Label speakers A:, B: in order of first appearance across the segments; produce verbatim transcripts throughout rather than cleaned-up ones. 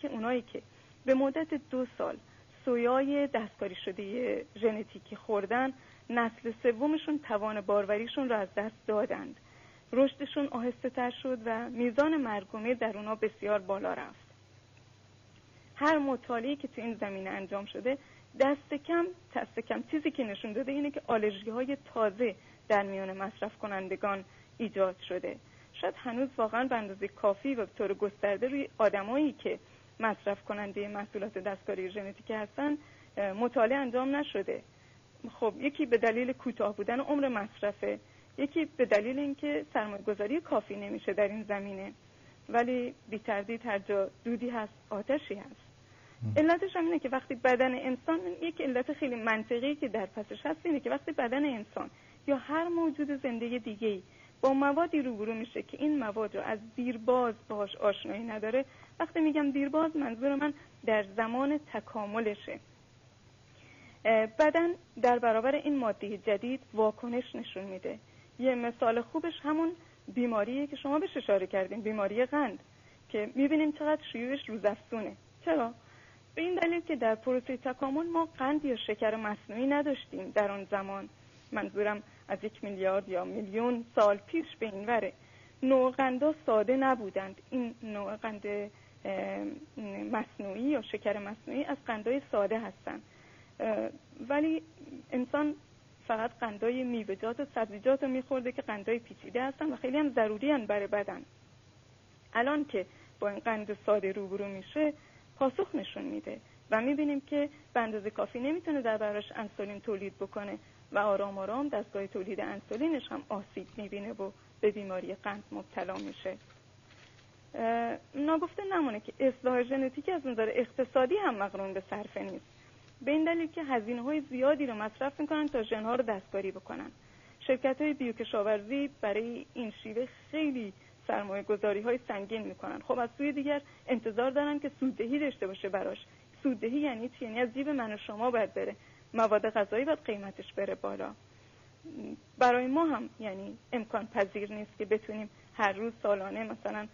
A: که اونایی که به مدت دو سال سویای دستکاری شده ژنتیکی خوردن، نسل سومشون توان باروریشون رو از دست دادند، رشدشون آهسته تر شد و میزان مرگ و میر در اونا بسیار بالا رفت. هر مطالعه‌ای که تو این زمینه انجام شده دست کم دست کم چیزی که نشون داده اینه که آلرژی‌های تازه در میان مصرف کنندگان ایجاد شده. شاید هنوز واقعا به اندازه کافی و به طور گسترده روی آدمایی که مصرف کننده محصولات دستکاری ژنتیکی هستن مطالعه انجام نشده. خب یکی به دلیل کوتاه بودن عمر مصرفه، یکی به دلیل اینکه سرمایه‌گذاری کافی نمیشه در این زمینه. ولی بی تردید هر جا دودی هست آتشی هست. علتش هم اینه که وقتی بدن انسان، یک علت خیلی منطقی که در پسش هست اینه که وقتی بدن انسان یا هر موجود زنده دیگه‌ای با موادی روبرو میشه که این مواد رو از دیرباز باهاش آشنایی نداره، وقتی میگم دیرباز منظور من در زمان تکاملشه، بدن در برابر این ماده جدید واکنش نشون میده. یه مثال خوبش همون بیماریه که شما بهش اشاره کردین، بیماری قند، که میبینیم چقدر شیوعش روزافزونه. چرا؟ به این دلیل که در پروسه تکامل ما قند یا شکر مصنوعی نداشتیم در آن زمان. منظورم از یک میلیارد یا میلیون سال پیش به این وره. نوع قندا ساده نبودند. این نوع قند مصنوعی یا شکر مصنوعی از قندای ساده هستند، ولی انسان فقط قندای میوه‌جات و سبزیجات رو میخورده که قندای پیچیده هستن و خیلی هم ضروری هستن برای بدن. الان که با این قند ساده روبرو میشه پاسخ نشون میده و میبینیم که به اندازه کافی نمیتونه در براش انسولین تولید بکنه و آرام آرام دستگاه تولید انسولینش هم آسیب میبینه و به بیماری قند مبتلا میشه. ناگفته نمونه که اصلاح ژنتیکی از نظر اقتصادی هم مقرون به صرفه نیست، به این دلیل که هزینه‌های زیادی رو مصرف میکنن تا ژن‌ها رو دستکاری بکنن. شرکت‌های بیوکشاورزی برای این شیوه خیلی سرمایه گذاری های سنگین میکنن. خب از سوی دیگر انتظار دارن که سوددهی داشته باشه براش. سوددهی یعنی چی؟ یعنی از جیب من و شما باید بره، مواد غذایی باید قیمتش بره بالا. برای ما هم یعنی امکان پذیر نیست که بتونیم هر روز سالانه مثلا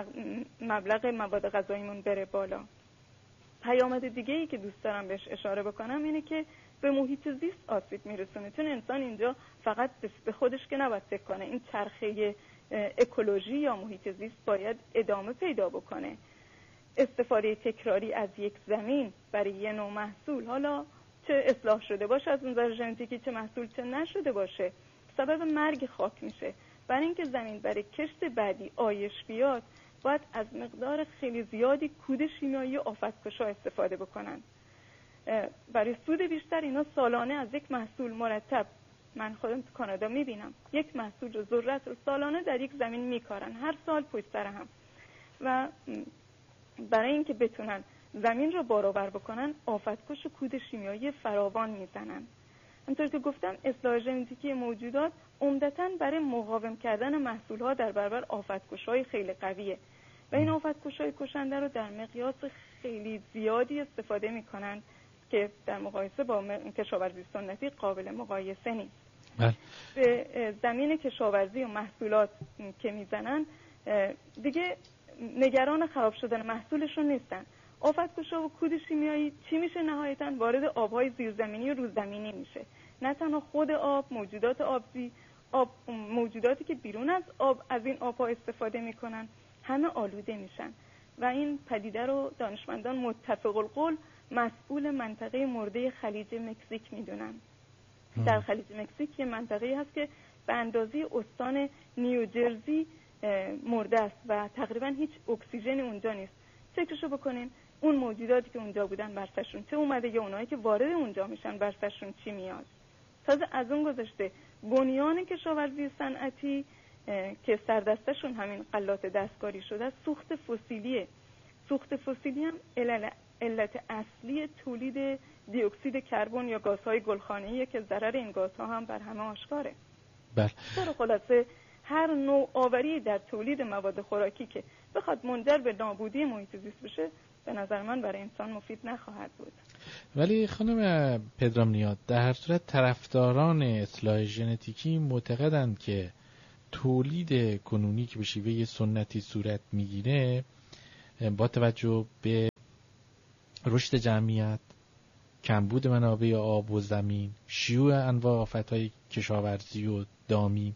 A: مبلغ مواد غذاییمون بره بالا. پیامد دیگه ای که دوست دارم بهش اشاره بکنم اینه که به محیط زیست آسیب میرسونه، چون انسان اینجا فقط به خودش که نباید فکر کنه، این چرخه اکولوژی یا محیط زیست باید ادامه پیدا بکنه. استفاده تکراری از یک زمین برای یه نوع محصول، حالا چه اصلاح شده باشه از نظر ژنتیکی، چه محصول چه نشده باشه، سبب مرگ خاک میشه. برای اینکه زمین برای کشت بعدی آیش بیاد باید از مقدار خیلی زیادی کود شیمیایی و آفت‌کشا استفاده بکنن. برای سود بیشتر اینا سالانه از یک محصول مرتب، من خودم تو کانادا میبینم یک محصول رو ذرت رو سالانه در یک زمین میکارن، هر سال پشت سر هم، و برای اینکه بتونن زمین رو بارآور بکنن آفت‌کش و کود شیمیایی فراوان میزنن. همونطور که گفتم اصلاح ژنتیکی موجودات عمدتاً برای مقاوم کردن محصول‌ها در برابر آفت‌کش‌های خیلی قویه و این آفت‌کش‌های کشنده رو در مقیاس خیلی زیادی استفاده میکنن که در مقایسه با کشاورزی سنتی قابل مقایسه نیست.
B: بله.
A: به زمین کشاورزی و محصولات که میزنن دیگه نگران خراب شدن محصولشون نیستن. آفت‌کشا و کود شیمیایی چی میشه؟ نهایتاً وارد آبهای زیرزمینی و روززمینی میشه. نه تنها خود آب، موجودات آبزی، آب موجوداتی که بیرون از آب از این آبها استفاده میکنن همه آلوده میشن و این پدیده رو دانشمندان متفق القول مسئول منطقه مرده خلیج مکزیک میدونن. در خلیج مکزیک یه منطقه هست که به اندازه استان نیوجرسی مرده است و تقریبا هیچ اکسیژنی اونجا نیست. فکرشو بکنین اون موجوداتی که اونجا بودن بر سرشون چه اومده یا اونایی که وارد اونجا میشن بر سرشون چی میاد. تازه از اون گذشته بنیان کشاورزی صنعتی که سردستشون همین غلات دستکاری شده، سوخت فسیلیه. سوخت فسیلی هم علت, علت اصلی تولید دی اکسید کربن یا گازهای گلخانه‌ایه که ضرر این گازها هم بر همه آشکاره.
B: بله.
A: در خلاصه هر نوع آوری در تولید مواد خوراکی که بخواد منجر به نابودی محیط زیست بشه به نظر من برای انسان مفید نخواهد بود.
B: ولی خانم پدرام، در هر صورت طرفداران اصلاح ژنتیکی معتقدند که تولید کنونی که به شیوه سنتی صورت میگیره با توجه به رشد جمعیت، کمبود منابع آب و زمین، شیوع انواع آفت‌های کشاورزی و دامی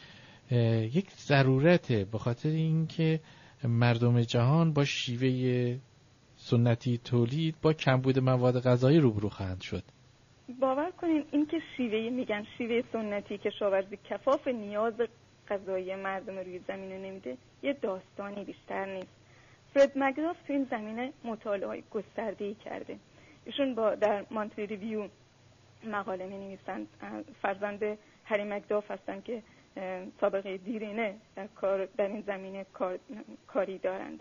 B: یک ضرورته، به خاطر اینکه مردم جهان با شیوه سنتی تولید با کمبود مواد غذایی روبرو خواهند شد.
A: باور کنین این که شیوه میگن شیوه سنتی کشاورزی کفاف نیاز غذایی مردم روی زمین نمیده، یه داستانی بیشتر نیست. فرد مکداف تو این زمینه مطالعه‌های گسترده‌ای کرده. ایشون با در مانتلی ریویو مقاله می‌نویسند، فرزند هری مکداف هستن که سابقه دیرینه در کار در این زمینه کار، کاری دارند.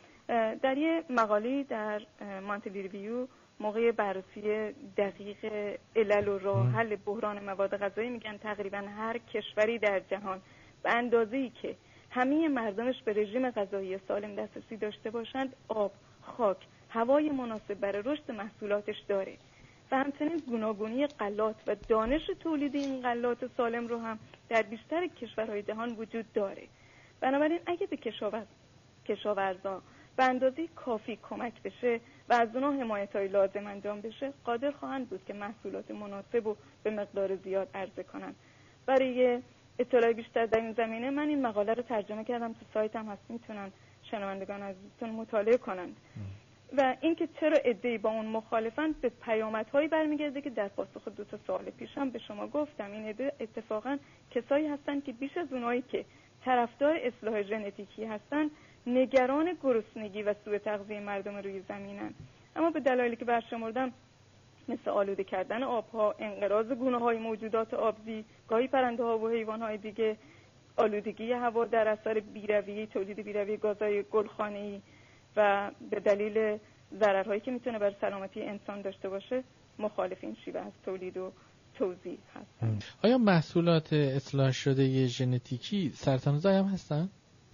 A: در یه مقاله در مانتلی ریویو موقع بررسی دقیق علل و راه حل بحران مواد غذایی میگن تقریبا هر کشوری در جهان به اندازه‌ای که همه مردمش به رژیم غذایی سالم دسترسی داشته باشند، آب، خاک، هوای مناسب برای رشد محصولاتش داره و همچنین گوناگونی غلات و دانش تولید این غلات سالم رو هم در بیشتر کشورهای جهان وجود داره. بنابراین اگه به کشاورز کشاورزان به اندازه کافی کمک بشه و از اونها حمایت‌های لازم انجام بشه، قادر خواهند بود که محصولات مناسب رو به مقدار زیاد عرضه کنن. برای اطلاع بیشتر در این زمینه من این مقاله رو ترجمه کردم، تو سایتم هست، میتونن شنوندگان عزیزتون مطالعه کنند. و اینکه چرا عده‌ای با اون مخالفن به پیامدهایی برمیگرده که در پاسخ دو تا سوال پیشم به شما گفتم. این عده اتفاقا کسایی هستن که بیش از اونایی که طرفدار اصلاح ژنتیکی هستن نگران گرسنگی و سوء تغذیه مردم روی زمینن، اما به دلایلی که برشمردم مثل آلوده کردن آبها، انقراض گونه‌های موجودات آبزی، گاهی پرنده‌ها و حیوان‌های دیگه، آلودگی هوا در اثر بیرویه تولید بیرویه گازهای گلخانه‌ای و به دلیل ضررهایی که میتونه بر سلامتی انسان داشته باشه، مخالف این شیوه از تولید و توزیع هستن.
B: آیا محصولات اصلاح شده ژنتیکی سرطان‌زا هم هستن؟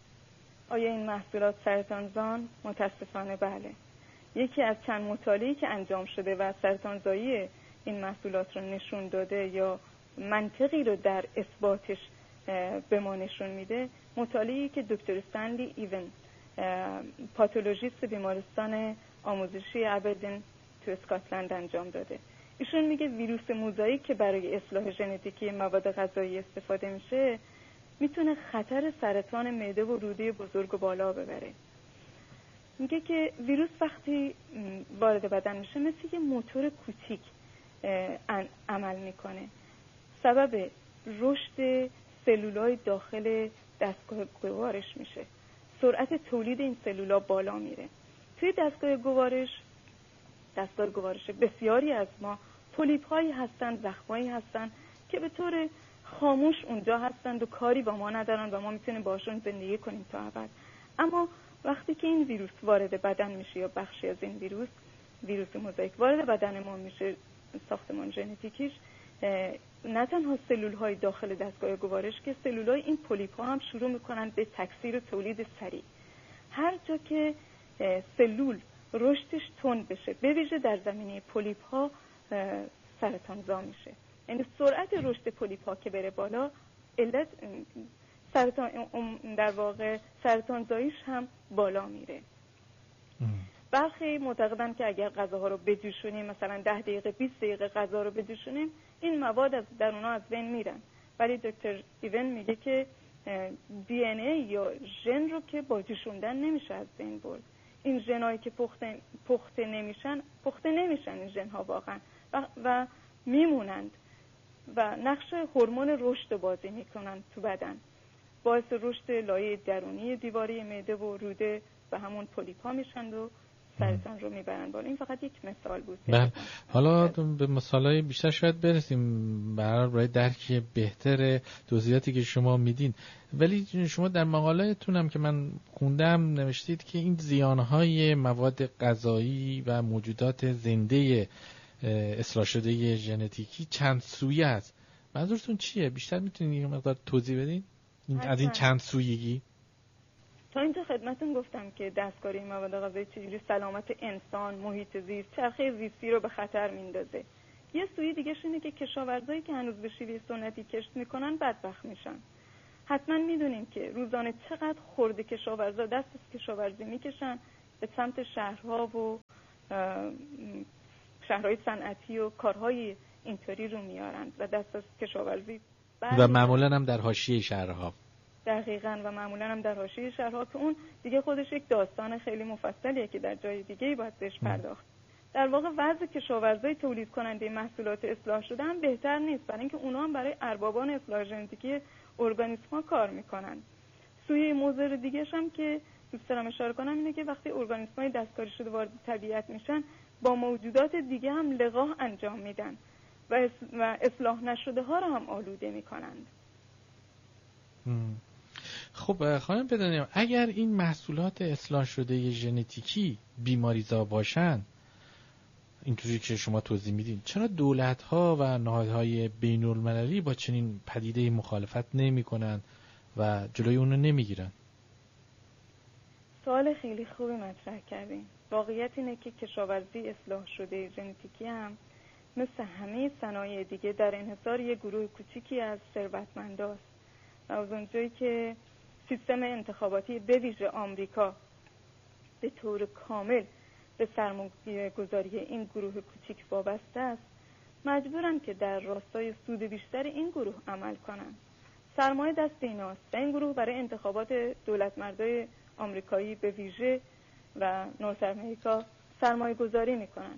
A: آیا این محصولات سرطانزان؟ متاسفانه بله. یکی از چند مطالعه‌ای که انجام شده و سرطانزایی این محصولات رو نشون داده یا منطقی رو در اثباتش به ما نشون میده، مطالعه‌ای که دکتر استنلی ایون، پاتولوژیست بیمارستان آموزشی ابردین تو اسکاتلند انجام داده. ایشون میگه ویروس موزاییک که برای اصلاح ژنتیکی مواد غذایی استفاده میشه میتونه خطر سرطان معده و روده بزرگ و بالا ببره. میگه که ویروس وقتی وارد بدن میشه مثل یه موتور کوچیک عمل میکنه، سبب رشد سلولای داخل دستگاه گوارش میشه، سرعت تولید این سلولا بالا میره. توی دستگاه گوارش دستگاه گوارش بسیاری از ما پولیپ هایی هستند، زخمایی هستند که به طور خاموش اونجا هستند و کاری با ما ندارن و ما میتونیم باشون زندگی کنیم تا ابد. اما وقتی که این ویروس وارد بدن میشه یا بخشی از این ویروس ویروس موزاییک وارد بدن ما میشه، ساختمان ژنتیکیش، نه تنها سلول های داخل دستگاه گوارش که سلول های این پولیپ ها هم شروع میکنن به تکثیر و تولید سریع. هر جا که سلول رشدش تند بشه، به ویژه در زمینه پولیپ ها، سرطانزا میشه. یعنی سرعت رشد پولیپ ها که بره بالا، علت سرطان در واقع سرطانزاییش هم بالا میره. برخی معتقدن که اگر غذاها رو بجوشونیم، مثلا ده دقیقه بیست دقیقه غذا رو بجوشونیم، این مواد از در اونها از بین میرن. ولی دکتر ایون میگه که دی ان ای یا ژن رو که با جوشوندن نمیشه از بین برد. این ژنایی که پخته پخته نمیشن پخته نمیشن این ژن‌ها واقعا و, و میمونند و نقش هورمون رشد بازی میکنن تو بدن، باعث رشد لایه درونی دیواره معده و روده و همون پولیپ‌ها میشن و سرطان رو میبرن بالا. این فقط یک مثال بود.
B: بله، حالا به مثالای بیشتر شاید برسیم برای درک بهتر توضیحاتی که شما میدین. ولی شما در مقاله‌تون هم که من خوندم نوشتید که این زیانهای مواد غذایی و موجودات زنده اصلاح شده ژنتیکی چند سویه است. منظورتون چیه؟ بیشتر میتونید یه مقدار توضیح بدین این از این چند سویگی؟
A: تا اینجا خدمتون گفتم که دستکاری مواد غذایی چجوری سلامت انسان، محیط زیست، چرخه زیستی رو به خطر میندازه. یه سوی دیگه شونه که کشاورزایی که هنوز به شیوه سنتی کشت میکنن بدبخت میشن. حتما میدونیم که روزانه چقدر خرده کشاورزا دست از کشاورزی میکشن به سمت شهرها و شهرهای صنعتی و کارهای اینطوری رو میارن و دست از کشاورزی
B: و معمولا هم در حاشیه شهرها.
A: دقیقاً و معمولا هم در حاشیه شهرها که اون دیگه خودش یک داستان خیلی مفصلیه که در جای دیگه‌ای باید بهش پرداخت. در واقع وضع کشاورزای تولید کننده محصولات اصلاح شده هم بهتر نیست، برای اینکه اونا هم برای اربابان اصلاح ژنتیکی ارگانیسم‌ها کار میکنن. سویه مضر دیگه‌ش هم که دوست دارم اشاره کنم اینه که وقتی ارگانیسم‌های دستکاری شده وارد طبیعت میشن با موجودات دیگه هم لقاح انجام میدن و و اصلاح نشده ها رو هم آلوده میکنند.
B: خب خانم بدانیم اگر این محصولات اصلاح شده ژنتیکی بیماریزا باشن اینطوری که شما توضیح میدین، چرا دولت‌ها و نهادهای بین‌المللی با چنین پدیده مخالفت نمی‌کنن و جلوی اون رو نمیگیرن؟
A: سوال خیلی خوبی مطرح کردین. واقعیت اینه که کشاورزی اصلاح شده ژنتیکی هم مثل همه صنایع دیگه در انحصار یک گروه کوچیکی از ثروتمنداست و از اونجایی که سیستم انتخاباتی به ویژه آمریکا به طور کامل به سرمایه‌گذاری این گروه کوچیک وابسته است، مجبورن که در راستای سود بیشتر این گروه عمل کنن. سرمایه دست ایناست و این گروه برای انتخابات دولتمردای آمریکایی به ویژه و نورت امریکا سرمایه گذاری میکنن.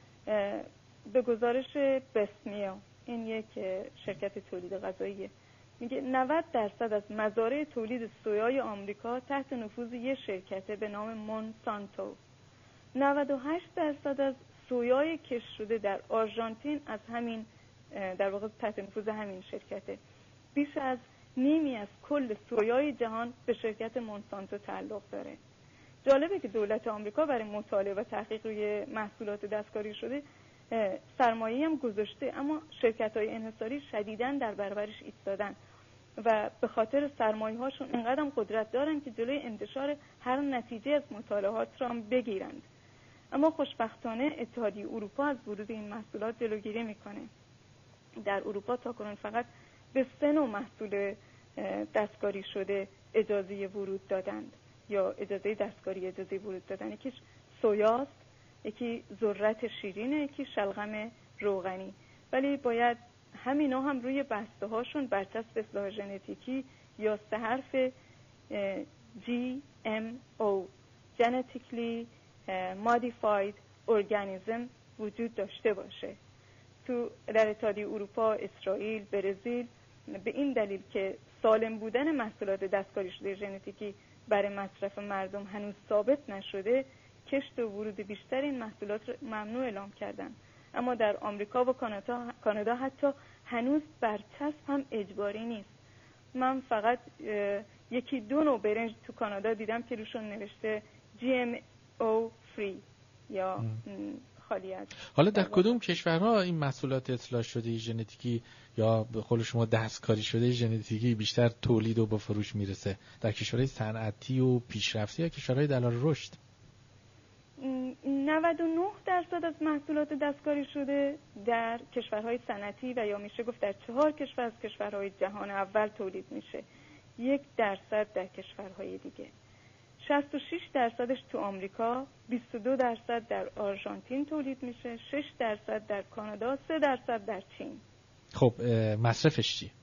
A: به گزارش بسمیا، این یک شرکت تولید غذاییه، میگه نود درصد از مزارع تولید سویای آمریکا تحت نفوذ یک شرکته به نام مونسانتو. نود و هشت درصد از سویای کشت شده در آرژانتین از همین در واقع تحت نفوذ همین شرکته. بیش از نیمی از کل سویای جهان به شرکت مونسانتو تعلق داره. جالبه که دولت آمریکا برای مطالعه و تحقیق روی محصولات دستکاری شده سرمایه‌ای هم گذاشته، اما شرکت‌های انحصاری شدیداً در برابرش ایستادن و به خاطر سرمایه‌هاشون اینقدر هم قدرت دارن که جلوی انتشار هر نتیجه از مطالعات را هم بگیرند. اما خوشبختانه اتحادیه اروپا از ورود این محصولات جلوگیری میکنه. در اروپا تاکنون فقط به سه نوع محصول دستکاری شده اجازه ورود دادند یا اجازه دستکاری اجازه ورود دادن. یکیش سویاست، یکی ذرت شیرینه، یکی شلغم روغنی. ولی باید همینا هم روی بسته هاشون برچسب اصلاح ژنتیکی یا سه حرف جی ام او Genetically Modified Organism وجود داشته باشه. تو در اتحادیه اروپا، اسرائیل، برزیل به این دلیل که سالم بودن محصولات دستکاری شده ژنتیکی برای مصرف مردم هنوز ثابت نشده، کشت و ورود بیشتر این محصولات رو ممنوع اعلام کردن. اما در آمریکا و کانادا کانادا حتی هنوز برچسب هم اجباری نیست. من فقط یکی دو نوع برنج تو کانادا دیدم که روشون نوشته جی ام او فری یا خالی از.
B: حالا در کدوم کشورها این محصولات اصلاح شده ژنتیکی یا به قول شما دستکاری شده ژنتیکی بیشتر تولید و به فروش میرسه؟ در کشورهای صنعتی و پیشرفته یا کشورهای در حال رشد؟
A: نود و نه درصد از محصولات دستکاری شده در کشورهای صنعتی و یا میشه گفت در چهار کشور از کشورهای جهان اول تولید میشه. یک درصد در کشورهای دیگه. شصت و شش درصدش تو آمریکا، بیست و دو درصد در آرژانتین تولید میشه، شش درصد در کانادا، سه درصد در چین.
B: خب مصرفش چی؟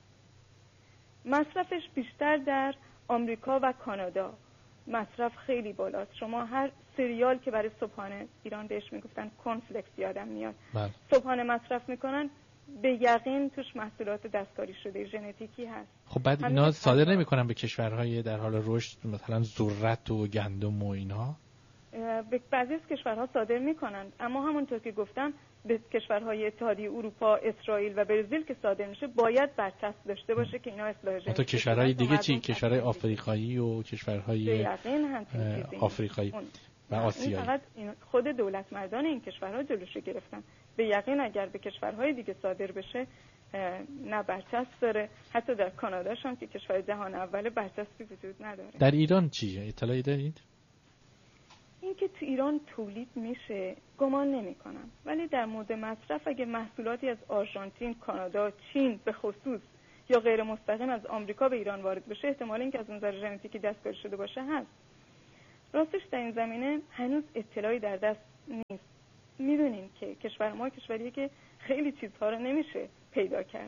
A: مصرفش بیشتر در آمریکا و کانادا. مصرف خیلی بالاست. شما هر سریال که برای صبحانه، ایران بهش میگفتن کورنفلکس یادم میاد،
B: بله.
A: صبحانه مصرف میکنن، به یقین توش محصولات دستکاری شده ژنتیکی هست.
B: خب بعد اینا صادر نمیکنن به کشورهای در حال رشد، مثلا ذرت و گندم و اینها؟
A: به بعضی از کشورها صادر میکنن، اما همونطور که گفتم به کشورهای اتحادیه اروپا، اسرائیل و برزیل که صادر میشه باید برچسب داشته باشه که اینا اصلاح ژنتیکی.
B: تو کشورهای دیگه چی؟ کشورهای آفریقایی و کشورهای آفریقایی و آسیایی.
A: فقط خود دولت مردان این کشورها جلوشو گرفتن. به یقین اگر به کشورهای دیگه صادر بشه نه برچسب داره. حتی در کاناداش هم که کشور جهان اوله برچسبی وجود نداره.
B: در ایران چیه؟ اطلاعی دارید؟
A: این که تو ایران تولید میشه گمان نمی کنم، ولی در مورد مصرف اگه محصولاتی از آرژانتین، کانادا، چین به خصوص یا غیر مستقیم از آمریکا به ایران وارد بشه، احتمال اینکه از نظر ژنتیکی دستکاری شده باشه هست. راستش در این زمینه هنوز اطلاعی در دست نیست. میدونیم که کشور ما کشوریه که خیلی چیزها رو نمیشه پیدا کرد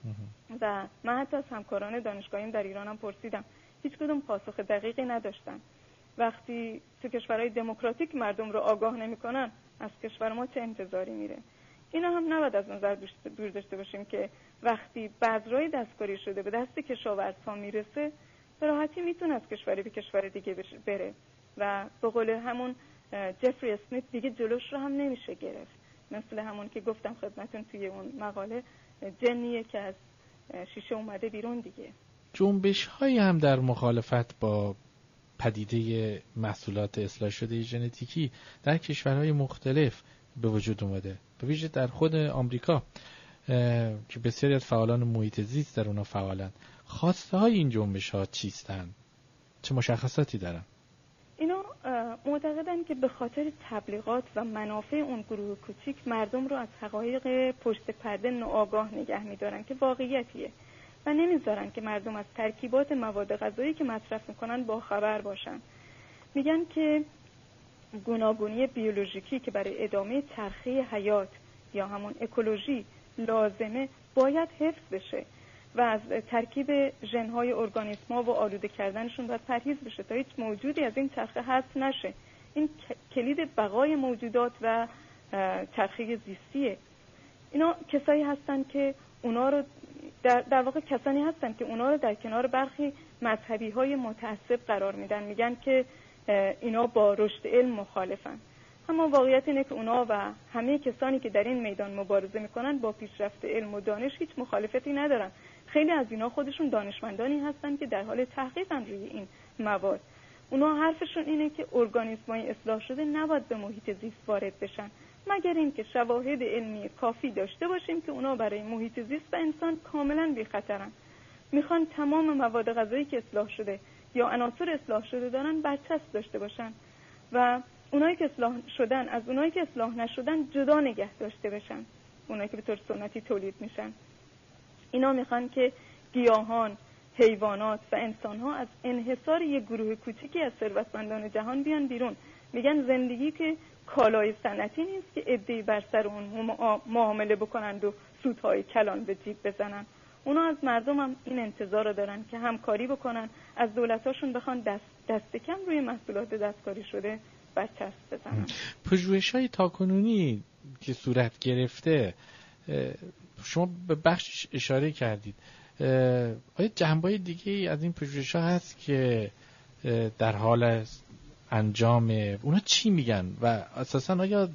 A: و من حتی از همکاران دانشگاهیم در ایران هم پرسیدم، هیچ کدوم پاسخ دقیقی نداشتن. وقتی تو کشورهای دموکراتیک مردم رو آگاه نمی‌کنن، از کشور ما چه انتظاری میره؟ اینا هم نباید از نظر دور داشته باشیم که وقتی بذرهای دستکاری شده به دست کشاورزها میرسه، به راحتی میتونه از کشوری به کشور دیگه بره و به قول همون جفری اسمیت دیگه جلوش رو هم نمیشه گرفت. مثل همون که گفتم خدمتون توی اون مقاله، جنیه که از شیشه اومده بیرون دیگه.
B: جنبش هایی هم در مخالفت با پدیده محصولات اصلاح شده ژنتیکی در کشورهای مختلف به وجود اومده، به ویژه در خود آمریکا که بسیاری از فعالان محیط زیست در اونها فعالن. خواسته های این جنبش ها چیستند؟ چه مشخصاتی دارن؟
A: اینا معتقدن که به خاطر تبلیغات و منافع اون گروه کوچیک مردم رو از حقایق پشت پرده ناآگاه نگه می‌دارن که واقعیتیه و نمیذارن که مردم از ترکیبات مواد غذایی که مصرف میکنن با خبر باشن. میگن که گوناگونی بیولوژیکی که برای ادامه چرخه حیات یا همون اکولوژی لازمه باید حفظ بشه و از ترکیب ژن‌های ارگانیسم‌ها و آلوده کردنشون باید پرهیز بشه تا هیچ موجودی از این چرخه حذف نشه. این کلید بقای موجودات و چرخه زیستیه. اینا کسایی هستن که اونا رو در, در واقع کسانی هستن که اونا رو در کنار برخی مذهبی‌های متعصب قرار میدن، میگن که اینا با رشد علم مخالفن. اما واقعیت اینه که اونا و همه کسانی که در این میدان مبارزه میکنن با پیشرفت علم و دانش هیچ مخالفتی ندارن. خیلی از اینا خودشون دانشمندانی هستن که در حال تحقیقن روی این مواد. اونا حرفشون اینه که ارگانیسم‌های اصلاح شده نباید به محیط زیست وارد بشن مگر اینکه شواهد علمی کافی داشته باشیم که اونا برای محیط زیست و انسان کاملا بی خطرن. میخوان تمام مواد غذایی که اصلاح شده یا عناصر اصلاح شده دارن برچسب داشته باشن و اونایی که اصلاح شدن از اونایی که اصلاح نشدن جدا نگه داشته بشن، اونایی که به طور سنتی تولید میشن. اینا میخوان که گیاهان، حیوانات و انسانها از انحصار یک گروه کوچیکی از ثروتمندان جهان بیان بیرون. میگن زندگی که کالای صنعتی نیست که عده‌ای بر سر اون معامله بکنند و سودهای کلان به جیب بزنن. اونا از مردم هم این انتظار رو دارن که همکاری بکنن، از دولتاشون بخوان دست دست کم روی محصولات دستکاری شده برچسب بزنن.
B: پژوهش‌های تاکنونی که صورت گرفته، شما به بخش اشاره کردید، آیا جنبه‌های دیگه از این پژوهش‌ها هست که در حال انجام اونا چی میگن و اساساً آیا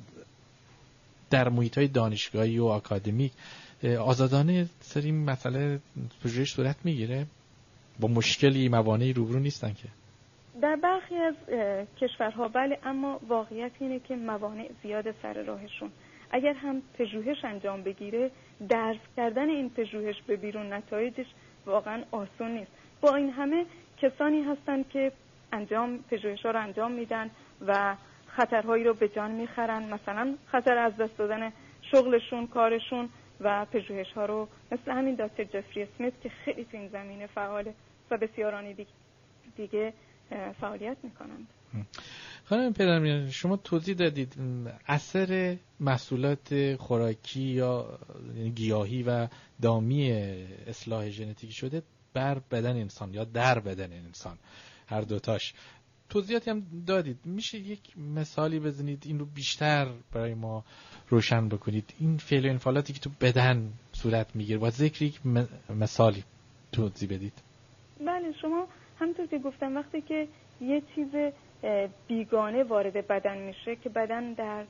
B: در محیط‌های دانشگاهی و آکادمیک آزادانه سری مسئله پژوهش صورت میگیره؟ با مشکلی موانعی روبرو نیستن که؟
A: در برخی از کشورها بله، اما واقعیت اینه که موانع زیاد سر راهشون. اگر هم پژوهش انجام بگیره، درس کردن این پژوهش به بیرون نتایجش واقعا آسون نیست. با این همه کسانی هستن که انجام پژوهش‌ها رو انجام میدن و خطرهایی رو به جان میخرن، مثلا خطر از دست دادن شغلشون، کارشون و پژوهش‌ها رو، مثل همین دکتر جفری اسمیت که خیلی تو این زمینه فعاله و بسیارانی دیگه, دیگه فعالیت میکنند.
B: خانم پدرمیان، شما توضیح دادید اثر محصولات خوراکی یا گیاهی و دامی اصلاح ژنتیکی شده بر بدن انسان یا در بدن انسان، هر دوتاش توضیحاتی هم دادید. میشه یک مثالی بزنید این رو بیشتر برای ما روشن بکنید؟ این فعل و انفعالاتی که تو بدن صورت میگیره با ذکر یک مثالی توضیح بدید.
A: بله، شما همونطور که گفتم وقتی که یه چیز بیگانه وارد بدن میشه که بدن در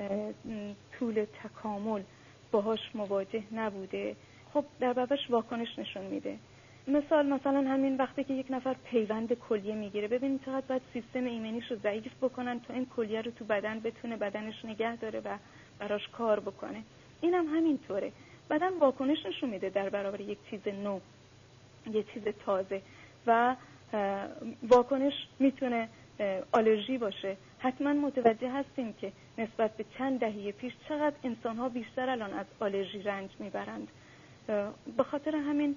A: طول تکامل باهاش مواجه نبوده، خب در بابش واکنش نشون میده. مثال مثلا همین وقتی که یک نفر پیوند کلیه میگیره، ببینید چقدر باید سیستم ایمنیش رو ضعیف بکنن تا این کلیه رو تو بدن بتونه بدنش نگه داره و براش کار بکنه. این هم همینطوره، بدن واکنش نشون میده در برابر یک چیز نو، یک چیز تازه و واکنش میتونه آلرژی باشه. حتما متوجه هستیم که نسبت به چند دهه پیش چقدر انسان‌ها بیشتر الان از آلرژی رنج میبرند. به خاطر همین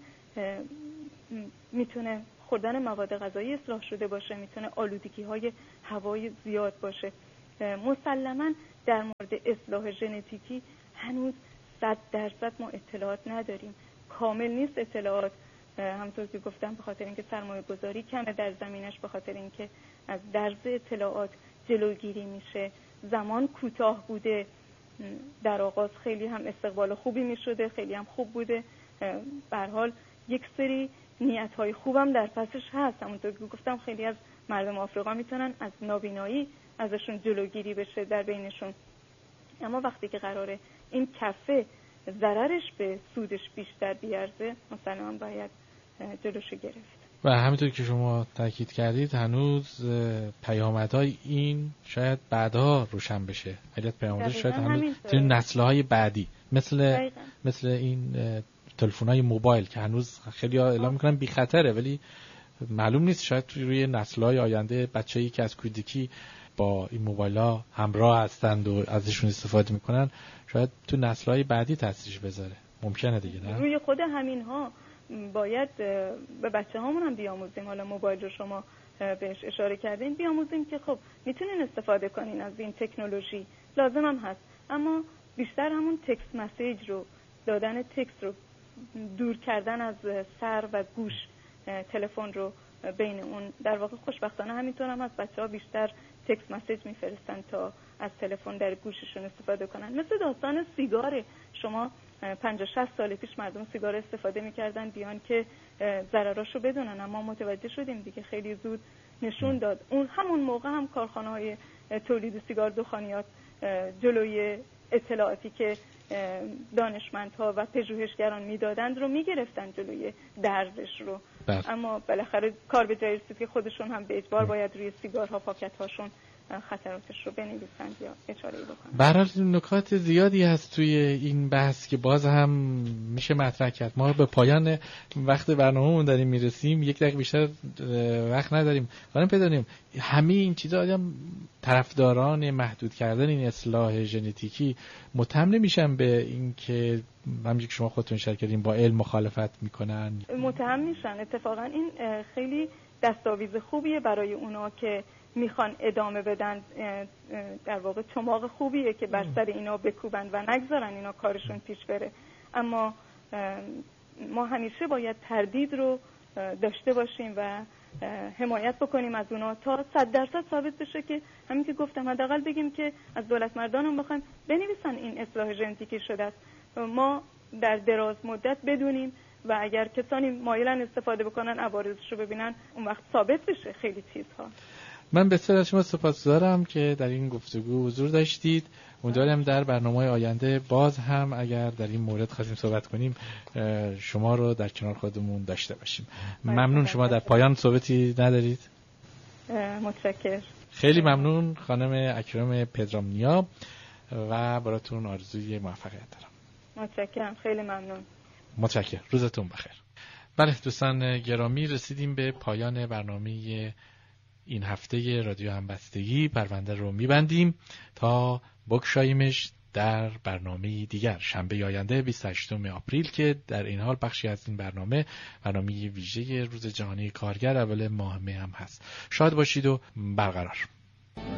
A: میتونه خوردن مواد غذایی اصلاح شده باشه، میتونه آلودگی‌های هوای زیاد باشه. مسلماً در مورد اصلاح ژنتیکی هنوز صد درصد ما اطلاعات نداریم، کامل نیست اطلاعات. همونطور که گفتم به خاطر اینکه سرمایه گذاری کمه در زمینش، به خاطر اینکه از درز اطلاعات جلوگیری میشه، زمان کوتاه بوده. در آغاز خیلی هم استقبال خوبی میشده، خیلی هم خوب بوده. به هر حال یک سری نیت‌های خوبم در پسش هست. همونطور که گفتم خیلی از مردم آفریقا میتونن از نابینایی ازشون جلوگیری بشه در بینشون، اما وقتی که قراره این کفه ضررش به سودش بیشتر بیارزه، مثلا باید جلوشو گرفت. و
B: همینطور که شما تاکید کردید هنوز پیامدهای این شاید بعدها روشن بشه. علت پیامدش شاید هنوز توی نسل‌های بعدی مثل دقیقا. مثل این تلفن‌های موبایل که هنوز خیلی ها اعلام میکنن بی خطره، ولی معلوم نیست شاید توی روی نسل‌های آینده بچه‌ای که از کودکی با این موبایل‌ها همراه هستند و ازشون استفاده میکنن شاید تو نسل‌های بعدی تاثیرش بذاره. ممکنه دیگه نه؟
A: روی خود همین‌ها باید به بچه هامون هم بیاموزیم. حالا موبایل رو شما بهش اشاره کردین، بیاموزیم که خب میتونین استفاده کنین از این تکنولوژی، لازم هم هست، اما بیشتر همون تکست مسیج رو، دادن تکست رو، دور کردن از سر و گوش تلفن رو بین اون. در واقع خوشبختانه همینطور هم از بچه ها بیشتر تکست مسیج میفرستن تا از تلفن در گوششون استفاده کنن. مثل داستان سیگار، شما پنجاه شصت سال پیش مردم سیگار استفاده میکردن بیان که ضرراشو بدونن، اما متوجه شدیم دیگه خیلی زود نشون داد. اون همون موقع هم کارخانه‌های تولید سیگار دخانیات جلوی اطلاعاتی که دانشمندها و پژوهشگران میدادند رو میگرفتن، جلوی درزش رو. بس. اما بالاخره کار به جای رسید که خودشون هم به اجبار باید روی سیگارها پاکت‌هاشون خطراتش رو بنویسند یا اشاره بکنند.
B: به هر حال نکات زیادی هست توی این بحث که باز هم میشه مطرح کرد. ما به پایان وقت برنامه‌مون داریم میرسیم، یک دقیقه بیشتر وقت نداریم. قرار بدونیم همه این چیزا آدم طرفداران محدود کردن این اصلاح ژنتیکی متهم نمیشن به این که همونجوری که شما خودتون اشاره کردین با علم مخالفت میکنن؟
A: متهم میشن. اتفاقا این خیلی دستاویز خوبیه برای اونا که میخوان ادامه بدن. در واقع چماق خوبیه که بر سر اینا بکوبن و نگذارن اینا کارشون پیش بره. اما ما همیشه باید تردید رو داشته باشیم و حمایت بکنیم از اونا تا صد درصد ثابت بشه که همین که گفتم، حداقل بگیم که از دولت مردانم بخوایم بنویسن این اصلاح ژنتیکی شده است، ما در دراز مدت بدونیم و اگر کسانی مایلن استفاده بکنن عوارضش رو ببینن، اون وقت ثابت بشه خیلی چیزها.
B: من بسیار از شما سپاسگزارم که در این گفتگو حضور داشتید. امیدوارم در برنامه‌های آینده باز هم اگر در این مورد خواستیم صحبت کنیم شما رو در کنار خودمون داشته باشیم. ممنون. شما در پایان صحبتی ندارید؟
A: متشکرم.
B: خیلی ممنون خانم اکرم پدرامنیا و براتون آرزوی موفقیت دارم.
A: متشکرم. خیلی ممنون.
B: متشکرم. روزتون بخیر. بله دوستان گرامی، رسیدیم به پایان برنامه این هفته رادیو همبستگی. پرونده رو میبندیم تا بگشاییمش در برنامه دیگر شنبه آینده بیست و هشتم آپریل که در این حال بخشی از این برنامه برنامه ویژه روز جهانی کارگر اول ماه مه هم هست. شاد باشید و برقرار.